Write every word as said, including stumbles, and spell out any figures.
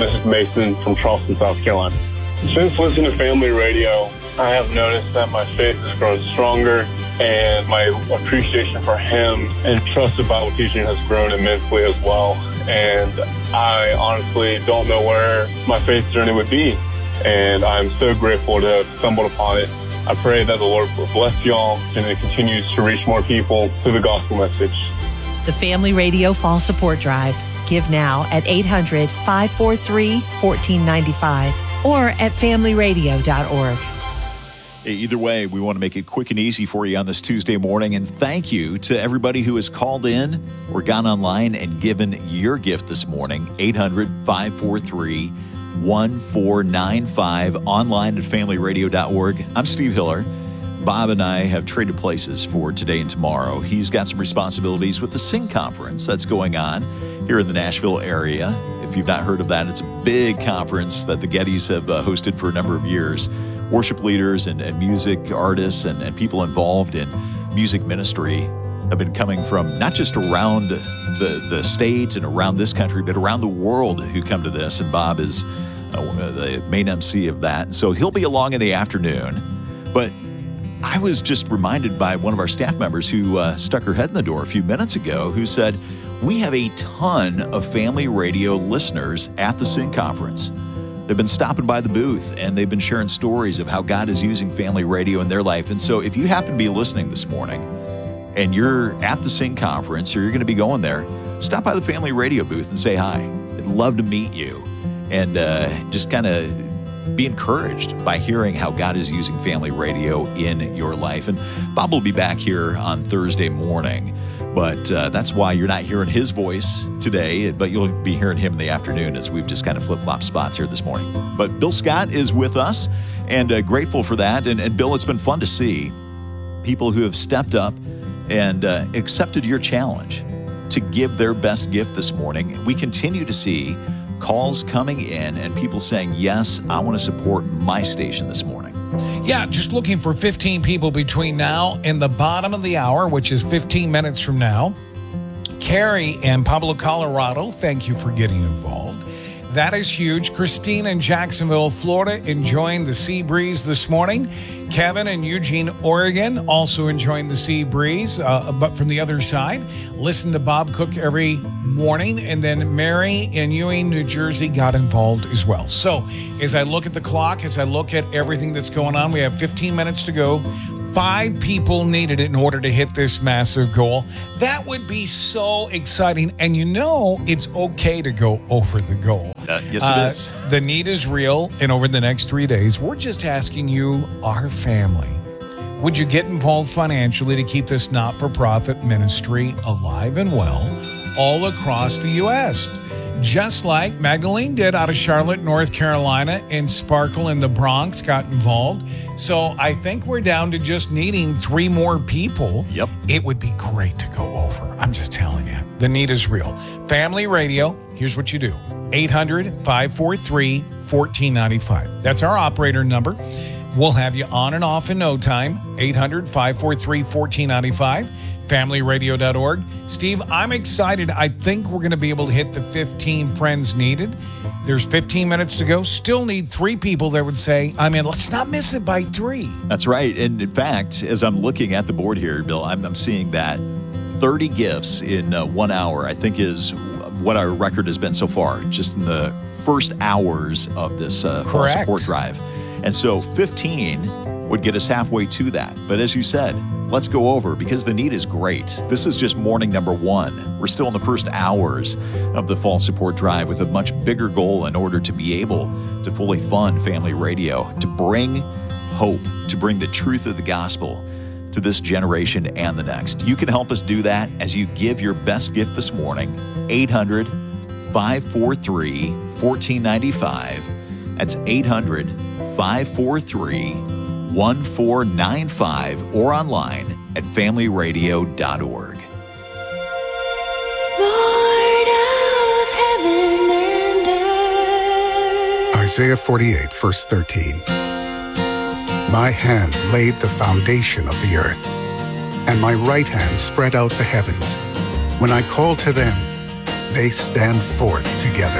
This is Mason from Charleston, South Carolina. Since listening to Family Radio, I have noticed that my faith has grown stronger and my appreciation for him and trust of Bible teaching has grown immensely as well. And I honestly don't know where my faith journey would be. And I'm so grateful to have stumbled upon it. I pray that the Lord will bless y'all and it continues to reach more people through the gospel message. The Family Radio Fall Support Drive. Give now at eight hundred, five four three, one four nine five or at family radio dot org. Either way, we want to make it quick and easy for you on this Tuesday morning. And thank you to everybody who has called in or gone online and given your gift this morning. eight hundred, five four three, one four nine five, online at family radio dot org. I'm Steve Hiller. Bob and I have traded places for today and tomorrow. He's got some responsibilities with the Sing Conference that's going on here in the Nashville area. If you've not heard of that, it's a big conference that the Gettys have uh, hosted for a number of years. Worship leaders and, and music artists and, and people involved in music ministry have been coming from not just around the, the state and around this country, but around the world who come to this. And Bob is uh, the main M C of that. And so he'll be along in the afternoon. But I was just reminded by one of our staff members who uh, stuck her head in the door a few minutes ago, who said, we have a ton of family radio listeners at the Sing Conference. They've been stopping by the booth and they've been sharing stories of how God is using family radio in their life. And so if you happen to be listening this morning and you're at the Sing Conference or you're going to be going there, stop by the family radio booth and say hi. I'd love to meet you and uh, just kind of be encouraged by hearing how God is using family radio in your life. And Bob will be back here on Thursday morning. But uh, that's why you're not hearing his voice today, but you'll be hearing him in the afternoon as we've just kind of flip-flopped spots here this morning. But Bill Scott is with us, and uh, grateful for that. And, and Bill, it's been fun to see people who have stepped up and uh, accepted your challenge to give their best gift this morning. We continue to see calls coming in and people saying, yes, I want to support my station this morning. Yeah, just looking for fifteen people between now and the bottom of the hour, which is fifteen minutes from now. Carrie in Pueblo, Colorado, thank you for getting involved. That is huge. Christine in Jacksonville, Florida, enjoying the sea breeze this morning. Kevin in Eugene, Oregon, also enjoying the sea breeze, uh, but from the other side. Listen to Bob Cook every morning. And then Mary in Ewing, New Jersey, got involved as well. So as I look at the clock, as I look at everything that's going on, we have fifteen minutes to go. Five people needed in order to hit this massive goal. That would be so exciting. And you know, it's okay to go over the goal. Uh, yes, it uh, is. The need is real. And over the next three days, we're just asking you, our family, would you get involved financially to keep this not-for-profit ministry alive and well all across the U S? Just like Magdalene did out of Charlotte, North Carolina, and Sparkle in the Bronx got involved. So I think we're down to just needing three more people. Yep. It would be great to go over. I'm just telling you, the need is real. Family Radio, here's what you do. eight hundred, five four three, one four nine five. That's our operator number. We'll have you on and off in no time. eight hundred, five four three, one four nine five. family radio dot org. Steve, I'm excited. I think we're going to be able to hit the fifteen friends needed. There's fifteen minutes to go. Still need three people that would say, I mean, let's not miss it by three. That's right. And in fact, as I'm looking at the board here, Bill, I'm, I'm seeing that thirty gifts in uh, one hour, I think is what our record has been so far, just in the first hours of this uh, fall support drive. And so fifteen would get us halfway to that. But as you said, let's go over because the need is great. This is just morning number one. We're still in the first hours of the fall support drive with a much bigger goal in order to be able to fully fund Family Radio, to bring hope, to bring the truth of the gospel to this generation and the next. You can help us do that as you give your best gift this morning. eight hundred, five four three, one four nine five. That's eight hundred, five four three, one four nine five or online at family radio dot org. Lord of heaven and earth. Isaiah forty-eight, verse thirteen. My hand laid the foundation of the earth, and my right hand spread out the heavens. When I call to them, they stand forth together.